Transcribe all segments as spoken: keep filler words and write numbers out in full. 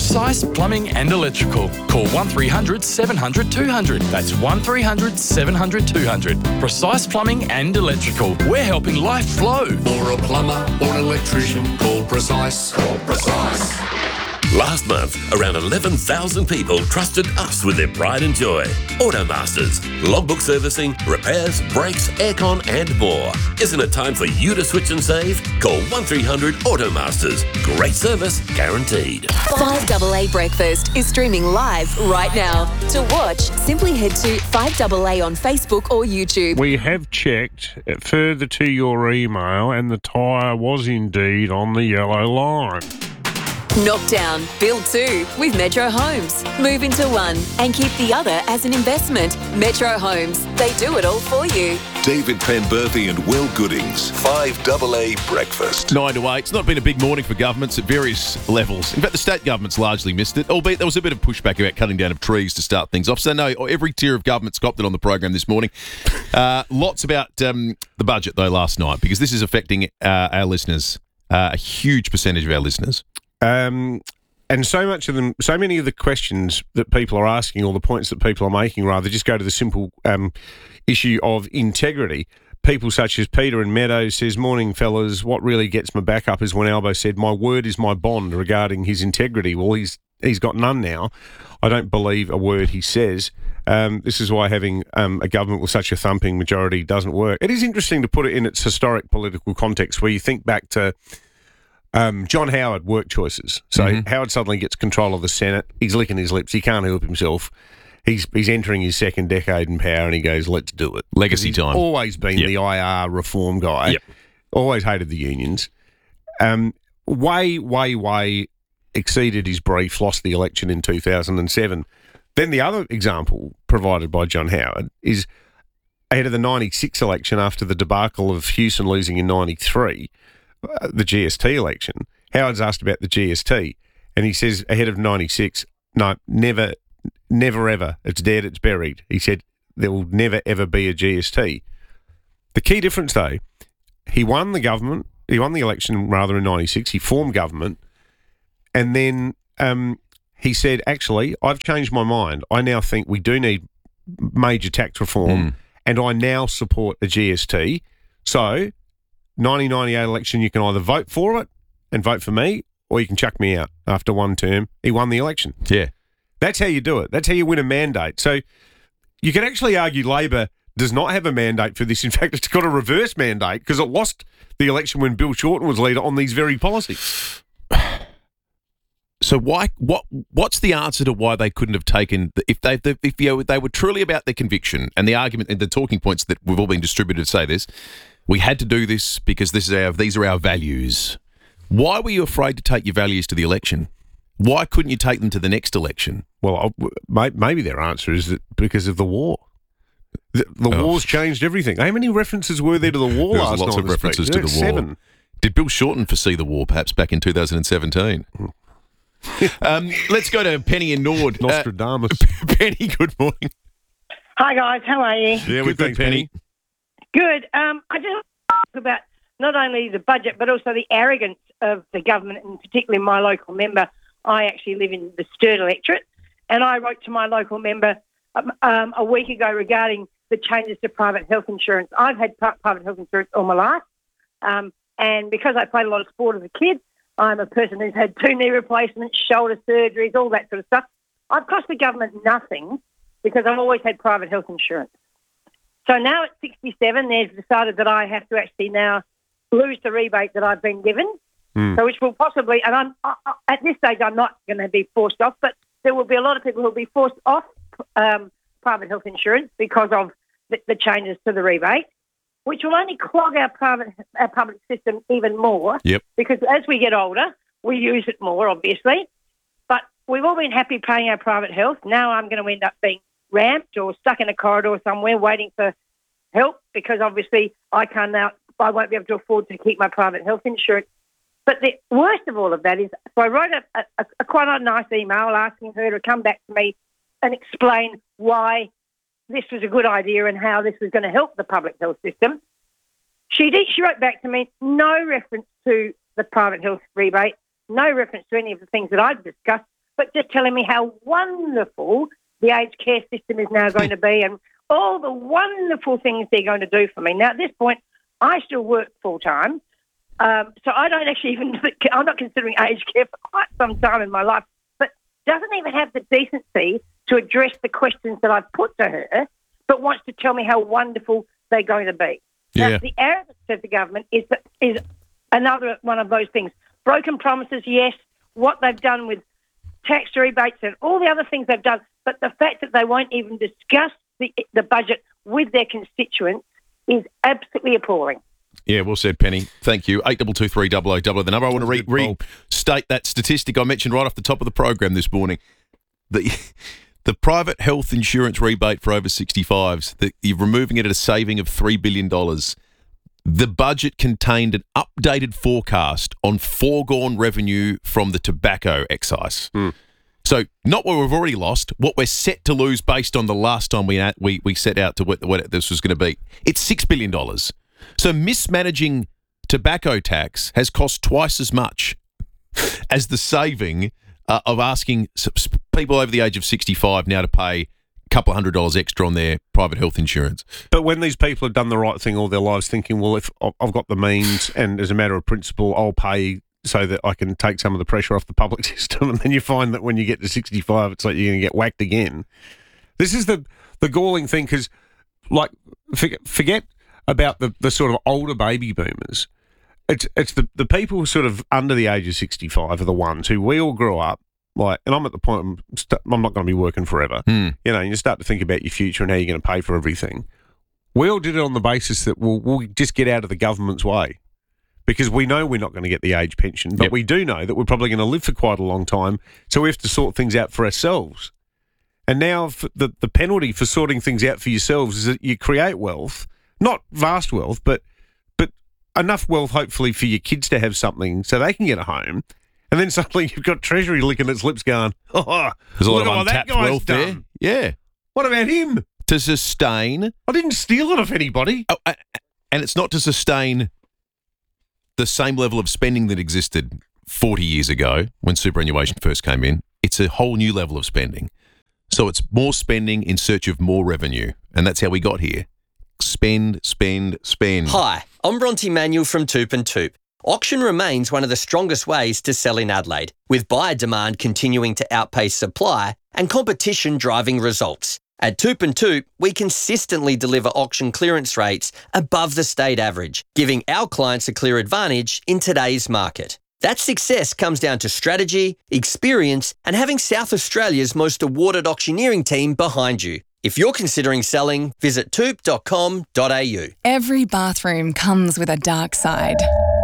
Precise Plumbing and Electrical. Call one three hundred seven hundred two hundred. That's one three hundred seven hundred two hundred. Precise Plumbing and Electrical. We're helping life flow. For a plumber or an electrician, call Precise. Call Precise. Last month, around eleven thousand people trusted us with their pride and joy. Automasters, logbook servicing, repairs, brakes, aircon and more. Isn't it time for you to switch and save? Call one three hundred Automasters. Great service guaranteed. five A A Breakfast is streaming live right now. To watch, simply head to five A A on Facebook or YouTube. We have checked further to your email and the tyre was indeed on the yellow line. Knock down, build two with Metro Homes. Move into one and keep the other as an investment. Metro Homes, they do it all for you. David Penberthy and Will Goodings, five A A Breakfast. Nine to eight. It's not been a big morning for governments at various levels. In fact, the state government's largely missed it, albeit there was a bit of pushback about cutting down of trees to start things off. So, no, every tier of government's copped it on the program this morning. Uh, lots about um, the budget, though, last night, because this is affecting uh, our listeners, uh, a huge percentage of our listeners. Um, and so much of them, so many of the questions that people are asking, or the points that people are making, rather, just go to the simple um, issue of integrity. People such as Peter in Meadows says, "Morning, fellas. What really gets my back up is when Albo said, 'My word is my bond,' regarding his integrity." Well, he's he's got none now. I don't believe a word he says. Um, this is why having um, a government with such a thumping majority doesn't work. It is interesting to put it in its historic political context, where you think back to Um, John Howard, work choices. So mm-hmm. Howard suddenly gets control of the Senate. He's licking his lips. He can't help himself. He's he's entering his second decade in power, and he goes, "Let's do it." Legacy he's time. Always been yep. the I R reform guy. Yep. Always hated the unions. Um, way, way, way exceeded his brief. Lost the election in two thousand seven. Then the other example provided by John Howard is ahead of the ninety-six election, after the debacle of Houston losing in ninety-three. Uh, the G S T election. Howard's asked about the G S T, and he says ahead of ninety-six, no, never, never ever. It's dead, it's buried. He said there will never ever be a G S T. The key difference, though, he won the government, he won the election rather in ninety-six. He formed government, and then um, he said, "Actually, I've changed my mind. I now think we do need major tax reform, mm. and I now support a G S T." So, nineteen ninety-eight election, you can either vote for it and vote for me, or you can chuck me out after one term. He won the election. Yeah. That's how you do it. That's how you win a mandate. So you can actually argue Labor does not have a mandate for this. In fact, it's got a reverse mandate because it lost the election when Bill Shorten was leader on these very policies. So why? What? What's the answer to why they couldn't have taken if they if you know, they were truly about their conviction and the argument and the talking points that we've all been distributed to say this? We had to do this because this is our these are our values. Why were you afraid to take your values to the election? Why couldn't you take them to the next election? Well, maybe their answer is that because of the war. The, the oh. war's changed everything. How many references were there to the war there last was lots night? of references to the war. Seven. Did Bill Shorten foresee the war perhaps back in two thousand seventeen? um, let's go to Penny in Nord. Nostradamus. Uh, Penny, good morning. Hi, guys. How are you? Yeah, we're good, Penny. Good. Um, I just want to talk about not only the budget, but also the arrogance of the government, and particularly my local member. I actually live in the Sturt electorate, and I wrote to my local member um, um, a week ago regarding the changes to private health insurance. I've had private health insurance all my life, um, and because I played a lot of sport as a kid, I'm a person who's had two knee replacements, shoulder surgeries, all that sort of stuff. I've cost the government nothing because I've always had private health insurance. So now at sixty-seven, they've decided that I have to actually now lose the rebate that I've been given. Mm. So which will possibly, and I'm I, I, at this stage, I'm not going to be forced off, but there will be a lot of people who will be forced off um, private health insurance because of the, the changes to the rebate, which will only clog our private our public system even more. Yep. Because as we get older, we use it more, obviously. But we've all been happy paying our private health. Now I'm going to end up being ramped or stuck in a corridor somewhere waiting for help because obviously I can't now, I won't be able to afford to keep my private health insurance. But the worst of all of that is, so I wrote a, a, a quite a nice email asking her to come back to me and explain why this was a good idea and how this was going to help the public health system. She did. She wrote back to me, no reference to the private health rebate, no reference to any of the things that I've discussed. but just telling me how wonderful the aged care system is now going to be and all the wonderful things they're going to do for me. Now, at this point, I still work full-time, um, so I don't actually even, I'm not considering aged care for quite some time in my life, but doesn't even have the decency to address the questions that I've put to her, but wants to tell me how wonderful they're going to be. Yeah. Now, the arrogance of the government is is another one of those things. Broken promises, yes, what they've done with tax rebates and all the other things they've done, but the fact that they won't even discuss the, the budget with their constituents is absolutely appalling. Yeah, well said, Penny. Thank you. eight two two three double oh double oh, the number. I want to re- restate that statistic I mentioned right off the top of the program this morning. The the private health insurance rebate for over sixty-fives, that you're removing it at a saving of three billion dollars. The budget contained an updated forecast on foregone revenue from the tobacco excise. Mm. So not what we've already lost, what we're set to lose based on the last time we we, we set out to what, what this was going to be. It's six billion dollars. So mismanaging tobacco tax has cost twice as much as the saving uh, of asking people over the age of sixty-five now to pay a couple of hundred dollars extra on their private health insurance. But when these people have done the right thing all their lives, thinking, well, if I've got the means and as a matter of principle, I'll pay so that I can take some of the pressure off the public system, and then you find that when you get to sixty-five, it's like you're going to get whacked again. This is the, the galling thing, because, like, forget, forget about the, the sort of older baby boomers. It's it's the, the people sort of under the age of sixty-five are the ones who we all grew up, like, and I'm at the point I'm, st- I'm not going to be working forever. Hmm. You know, you start to think about your future and how you're going to pay for everything. We all did it on the basis that we'll, we'll just get out of the government's way, because we know we're not going to get the age pension, but Yep. we do know that we're probably going to live for quite a long time, so we have to sort things out for ourselves. And now f- the, the penalty for sorting things out for yourselves is that you create wealth, not vast wealth, but but enough wealth hopefully for your kids to have something so they can get a home, and then suddenly you've got Treasury licking its lips going, oh, There's a lot look at of what that untapped guy's wealth done. there. Yeah. What about him? To sustain, I didn't steal it off anybody. oh, a- and it's not to sustain the same level of spending that existed forty years ago when superannuation first came in. It's a whole new level of spending. So it's more spending in search of more revenue. And that's how we got here. Spend, spend, spend. Hi, I'm Bronte Manuel from Toop and Toop. Auction remains one of the strongest ways to sell in Adelaide, with buyer demand continuing to outpace supply and competition driving results. At Toop and Toop, we consistently deliver auction clearance rates above the state average, giving our clients a clear advantage in today's market. That success comes down to strategy, experience, and having South Australia's most awarded auctioneering team behind you. If you're considering selling, visit toop dot com dot a u. Every bathroom comes with a dark side.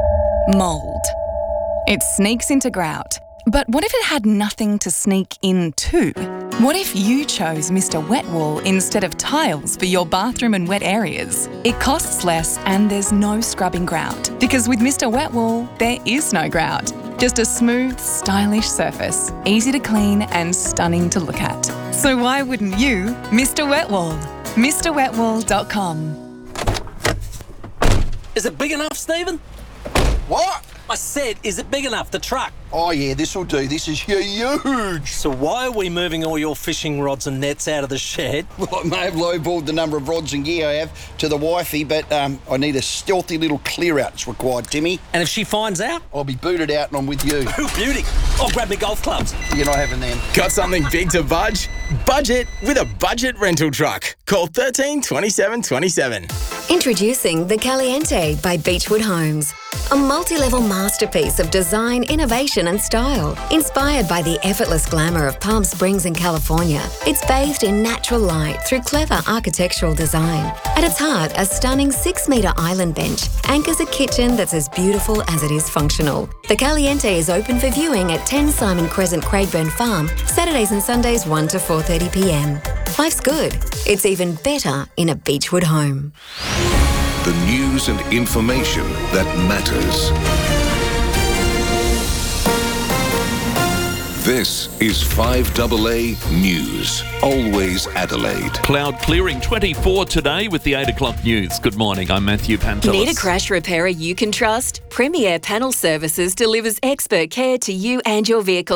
Mould. It sneaks into grout. But what if it had nothing to sneak into? What if you chose Mister Wet Wool instead of tiles for your bathroom and wet areas? It costs less and there's no scrubbing grout. Because with Mister Wet Wool, there is no grout. Just a smooth, stylish surface, easy to clean and stunning to look at. So why wouldn't you, Mister Wet Wool? Mr wet wool dot com. Is it big enough, Stephen? What? I said, is it big enough, the truck? Oh, yeah, this'll do. This is huge. So why are we moving all your fishing rods and nets out of the shed? Well, I may have lowballed the number of rods and gear I have to the wifey, but um, I need a stealthy little clear-out's required, Timmy. And if she finds out? I'll be booted out and I'm with you. Oh, beauty. I'll grab me golf clubs. You're not having them. Got something big to budge? Budget with a budget rental truck. Call thirteen twenty-seven twenty-seven. Introducing the Caliente by Beechwood Homes. A multi-level masterpiece of design, innovation and style. Inspired by the effortless glamour of Palm Springs in California, it's bathed in natural light through clever architectural design. At its heart, a stunning six-metre island bench anchors a kitchen that's as beautiful as it is functional. The Caliente is open for viewing at ten Simon Crescent, Craigburn Farm, Saturdays and Sundays one to four thirty p m. Life's good. It's even better in a Beechwood home. The news and information that matters. This is five A A News. Always Adelaide. Cloud clearing twenty-four today with the eight o'clock news. Good morning, I'm Matthew Pantelis. Need a crash repairer you can trust? Premier Panel Services delivers expert care to you and your vehicle.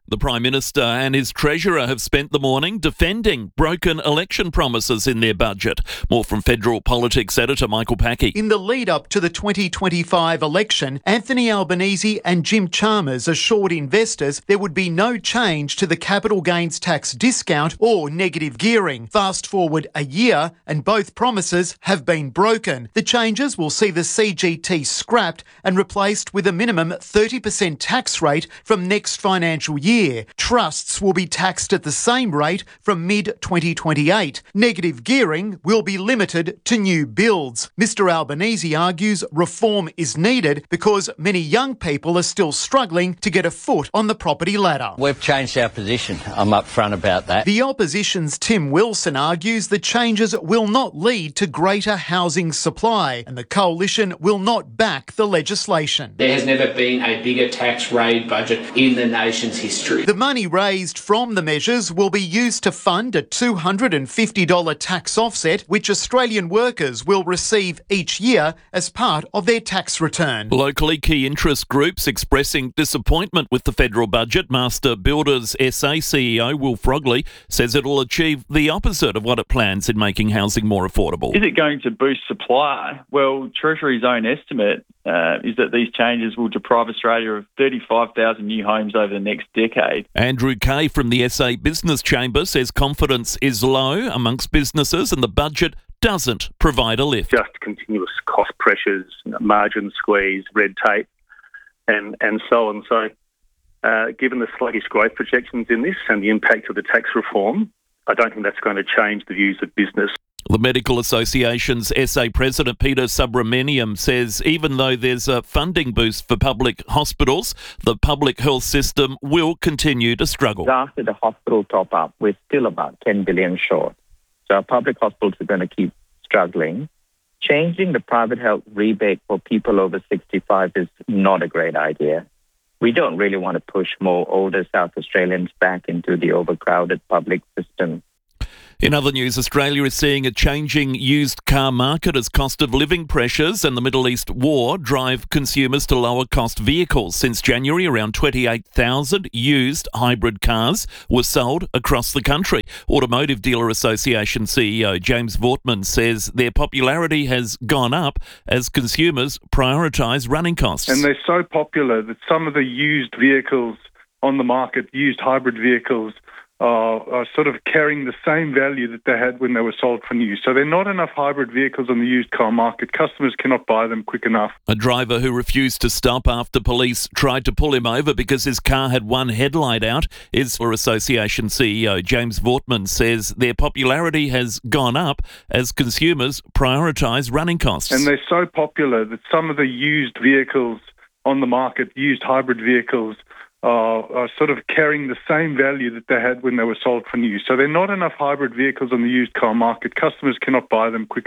The Prime Minister and his Treasurer have spent the morning defending broken election promises in their budget. More from Federal Politics editor Michael Packey. In the lead-up to the twenty twenty-five election, Anthony Albanese and Jim Chalmers assured investors there would be no change to the capital gains tax discount or negative gearing. Fast forward a year and both promises have been broken. The changes will see the C G T scrapped and replaced with a minimum thirty percent tax rate from next financial year. Trusts will be taxed at the same rate from mid twenty twenty-eight. Negative gearing will be limited to new builds. Mister Albanese argues reform is needed because many young people are still struggling to get a foot on the property ladder. We've changed our position. I'm upfront about that. The opposition's Tim Wilson argues the changes will not lead to greater housing supply and the coalition will not back the legislation. There has never been a bigger tax raid budget in the nation's history. The money raised from the measures will be used to fund a two hundred fifty dollars tax offset, which Australian workers will receive each year as part of their tax return. Locally, key interest groups expressing disappointment with the federal budget. Master Builders S A C E O Will Frogley says it will achieve the opposite of what it plans in making housing more affordable. Is it going to boost supply? Well, Treasury's own estimate uh, is that these changes will deprive Australia of thirty-five thousand new homes over the next decade. Andrew Kay from the S A Business Chamber says confidence is low amongst businesses and the budget doesn't provide a lift. Just continuous cost pressures, margin squeeze, red tape, and, and so on. So uh, given the sluggish growth projections in this and the impact of the tax reform, I don't think that's going to change the views of business. The Medical Association's S A President Peter Subramaniam says even though there's a funding boost for public hospitals, the public health system will continue to struggle. After the hospital top-up, we're still about ten billion dollars short. So our public hospitals are going to keep struggling. Changing the private health rebate for people over sixty-five is not a great idea. We don't really want to push more older South Australians back into the overcrowded public system. In other news, Australia is seeing a changing used car market as cost of living pressures and the Middle East war drive consumers to lower cost vehicles. Since January, around twenty-eight thousand used hybrid cars were sold across the country. Automotive Dealer Association C E O James Vortman says their popularity has gone up as consumers prioritise running costs. And they're so popular that some of the used vehicles on the market, used hybrid vehicles, Are, are sort of carrying the same value that they had when they were sold for new. So there are not enough hybrid vehicles on the used car market. Customers cannot buy them quick enough. A driver who refused to stop after police tried to pull him over because his car had one headlight out is for Association C E O James Vortman says their popularity has gone up as consumers prioritise running costs. And they're so popular that some of the used vehicles on the market, used hybrid vehicles, Are, are sort of carrying the same value that they had when they were sold for new. So there are not enough hybrid vehicles on the used car market. Customers cannot buy them quick